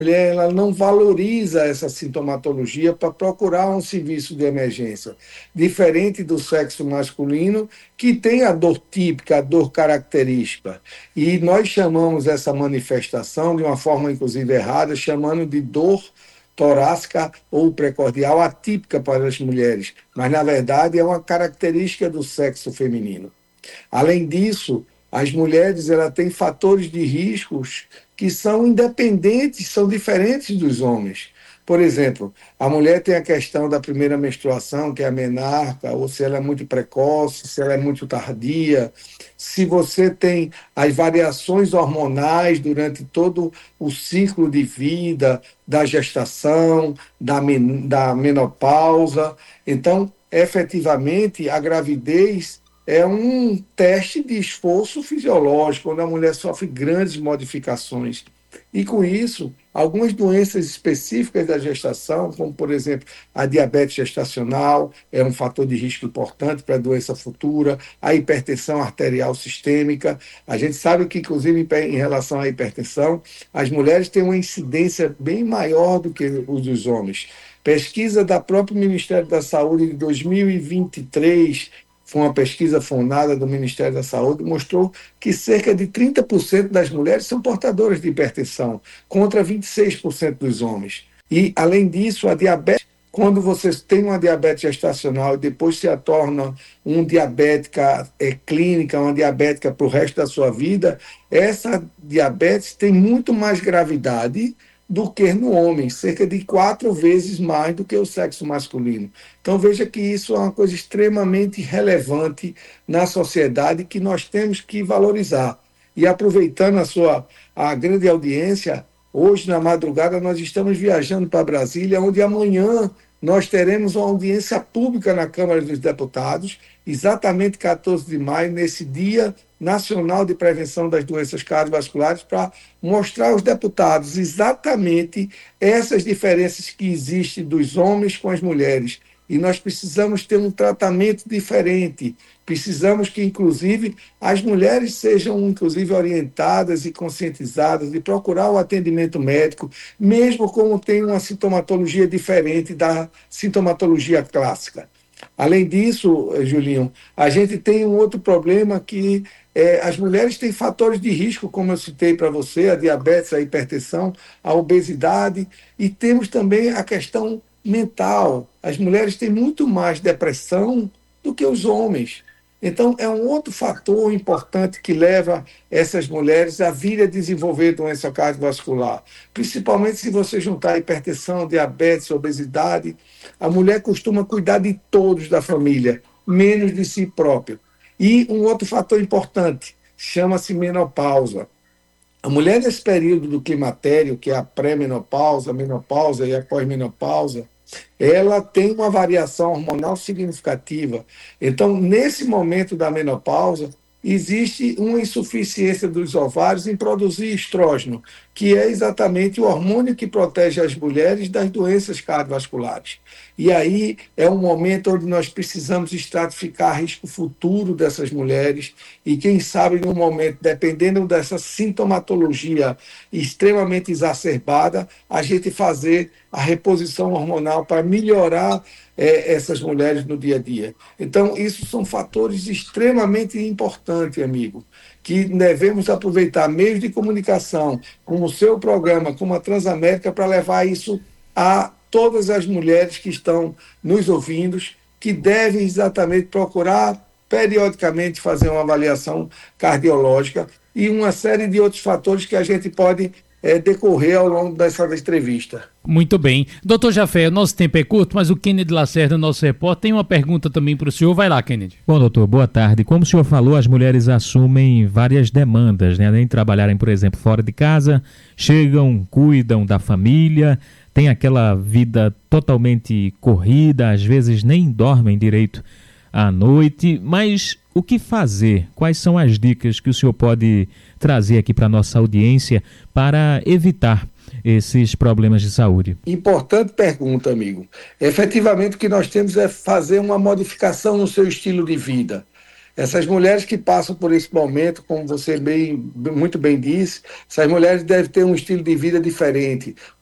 mulher ela não valoriza essa sintomatologia para procurar um serviço de emergência, diferente do sexo masculino, que tem a dor típica, a dor característica. E nós chamamos essa manifestação, de uma forma inclusive errada, chamando de dor torácica ou precordial atípica para as mulheres, mas na verdade é uma característica do sexo feminino. Além disso, as mulheres ela têm fatores de riscos que são independentes, são diferentes dos homens. Por exemplo, a mulher tem a questão da primeira menstruação, que é a menarca, ou se ela é muito precoce, se ela é muito tardia, se você tem as variações hormonais durante todo o ciclo de vida, da gestação, da menopausa. Então, efetivamente, a gravidez é um teste de esforço fisiológico, onde a mulher sofre grandes modificações. E com isso, algumas doenças específicas da gestação, como por exemplo a diabetes gestacional, é um fator de risco importante para a doença futura, a hipertensão arterial sistêmica. A gente sabe que, inclusive, em relação à hipertensão, as mulheres têm uma incidência bem maior do que os dos homens. Pesquisa da próprio Ministério da Saúde de 2023, foi uma pesquisa fundada do Ministério da Saúde, mostrou que cerca de 30% das mulheres são portadoras de hipertensão, contra 26% dos homens. E, além disso, a diabetes, quando você tem uma diabetes gestacional e depois se torna uma diabética clínica, uma diabética para o resto da sua vida, essa diabetes tem muito mais gravidade do que no homem, cerca de 4 vezes mais do que o sexo masculino. Então veja que isso é uma coisa extremamente relevante na sociedade que nós temos que valorizar. E aproveitando a grande audiência, hoje na madrugada nós estamos viajando para Brasília, onde amanhã nós teremos uma audiência pública na Câmara dos Deputados, exatamente 14 de maio, nesse Dia Nacional de Prevenção das Doenças Cardiovasculares, para mostrar aos deputados exatamente essas diferenças que existem dos homens com as mulheres. E nós precisamos ter um tratamento diferente. Precisamos que, inclusive, as mulheres sejam, inclusive, orientadas e conscientizadas de procurar o atendimento médico, mesmo como tem uma sintomatologia diferente da sintomatologia clássica. Além disso, Julinho, a gente tem um outro problema que as mulheres têm fatores de risco, como eu citei para você, a diabetes, a hipertensão, a obesidade, e temos também a questão mental. As mulheres têm muito mais depressão do que os homens. Então, é um outro fator importante que leva essas mulheres a vir a desenvolver doença cardiovascular. Principalmente se você juntar hipertensão, diabetes, obesidade, a mulher costuma cuidar de todos da família, menos de si própria. E um outro fator importante, chama-se menopausa. A mulher nesse período do climatério, que é a pré-menopausa, a menopausa e a pós-menopausa, ela tem uma variação hormonal significativa. Então, nesse momento da menopausa, existe uma insuficiência dos ovários em produzir estrógeno, que é exatamente o hormônio que protege as mulheres das doenças cardiovasculares. E aí é um momento onde nós precisamos estratificar risco futuro dessas mulheres e, quem sabe, no momento, dependendo dessa sintomatologia extremamente exacerbada, a gente fazer a reposição hormonal para melhorar essas mulheres no dia a dia. Então, isso são fatores extremamente importantes, amigo, que devemos aproveitar meios de comunicação, como o seu programa, como a Transamérica, para levar isso a todas as mulheres que estão nos ouvindo, que devem exatamente procurar periodicamente fazer uma avaliação cardiológica e uma série de outros fatores que a gente pode decorrer ao longo dessa entrevista. Muito bem. Doutor Jafé, nosso tempo é curto, mas o Kennedy Lacerda, nosso repórter, tem uma pergunta também para o senhor. Vai lá, Kennedy. Bom, doutor, boa tarde. Como o senhor falou, as mulheres assumem várias demandas, né? Além de trabalharem, por exemplo, fora de casa, chegam, cuidam da família, tem aquela vida totalmente corrida, às vezes nem dormem direito à noite, mas o que fazer? Quais são as dicas que o senhor pode trazer aqui para a nossa audiência para evitar esses problemas de saúde? Importante pergunta, amigo. Efetivamente, o que nós temos é fazer uma modificação no seu estilo de vida. Essas mulheres que passam por esse momento, como você muito bem disse, essas mulheres devem ter um estilo de vida diferente,